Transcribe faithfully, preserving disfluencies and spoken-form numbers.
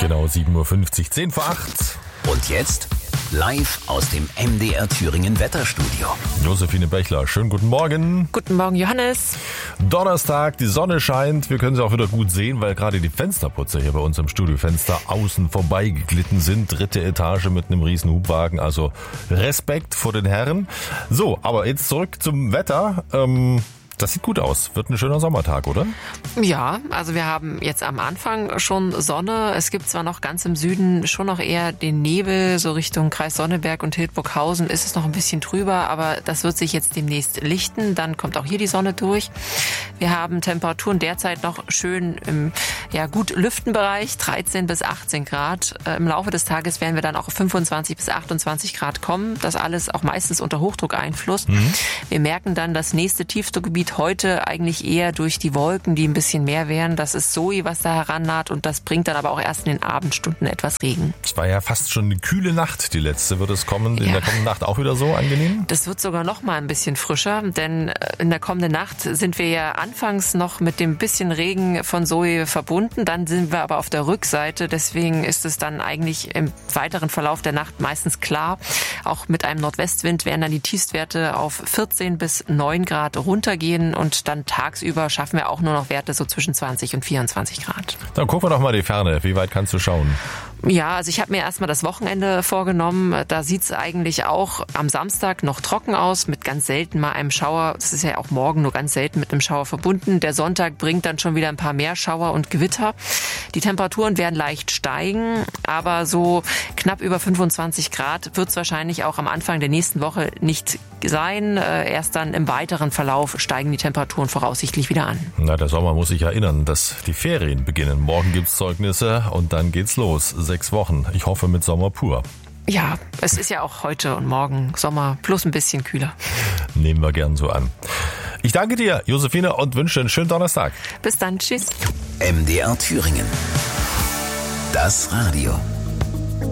Genau, sieben Uhr fünfzig, zehn vor acht. Und jetzt live aus dem M D R Thüringen Wetterstudio. Josephine Bechler, schönen guten Morgen. Guten Morgen, Johannes. Donnerstag, die Sonne scheint. Wir können sie auch wieder gut sehen, weil gerade die Fensterputzer hier bei uns im Studiofenster außen vorbeigeglitten sind. Dritte Etage mit einem riesen Hubwagen. Also Respekt vor den Herren. So, aber jetzt zurück zum Wetter. Ähm, Das sieht gut aus. Wird ein schöner Sommertag, oder? Ja, also wir haben jetzt am Anfang schon Sonne. Es gibt zwar noch ganz im Süden schon noch eher den Nebel, so Richtung Kreis Sonneberg und Hildburghausen ist es noch ein bisschen trüber, aber das wird sich jetzt demnächst lichten. Dann kommt auch hier die Sonne durch. Wir haben Temperaturen derzeit noch schön im ja, gut Lüftenbereich, dreizehn bis achtzehn Grad. Im Laufe des Tages werden wir dann auch auf fünfundzwanzig bis achtundzwanzig Grad kommen. Das alles auch meistens unter Hochdruckeinfluss. Mhm. Wir merken dann, das nächste Tiefdruckgebiet heute eigentlich eher durch die Wolken, die ein bisschen mehr wären. Das ist Zoe, was da herannaht und das bringt dann aber auch erst in den Abendstunden etwas Regen. Es war ja fast schon eine kühle Nacht, die letzte. Wird es kommen, in ja. der kommenden Nacht auch wieder so angenehm? Das wird sogar noch mal ein bisschen frischer, denn in der kommenden Nacht sind wir ja anfangs noch mit dem bisschen Regen von Zoe verbunden, dann sind wir aber auf der Rückseite, deswegen ist es dann eigentlich im weiteren Verlauf der Nacht meistens klar. Auch mit einem Nordwestwind werden dann die Tiefstwerte auf vierzehn bis neun Grad runtergehen. Und dann tagsüber schaffen wir auch nur noch Werte so zwischen zwanzig und vierundzwanzig Grad. Dann gucken wir doch mal die Ferne. Wie weit kannst du schauen? Ja, also ich habe mir erstmal das Wochenende vorgenommen. Da sieht es eigentlich auch am Samstag noch trocken aus, mit ganz selten mal einem Schauer. Das ist ja auch morgen nur ganz selten mit einem Schauer verbunden. Der Sonntag bringt dann schon wieder ein paar mehr Schauer und Gewitter. Die Temperaturen werden leicht steigen, aber so knapp über fünfundzwanzig Grad wird es wahrscheinlich auch am Anfang der nächsten Woche nicht sein. Erst dann im weiteren Verlauf steigen die Temperaturen voraussichtlich wieder an. Na, der Sommer muss sich erinnern, dass die Ferien beginnen. Morgen gibt's Zeugnisse und dann geht's los. Sechs Wochen. Ich hoffe mit Sommer pur. Ja, es ist ja auch heute und morgen Sommer plus ein bisschen kühler. Nehmen wir gern so an. Ich danke dir, Josephine, und wünsche einen schönen Donnerstag. Bis dann, tschüss. M D R Thüringen. Das Radio.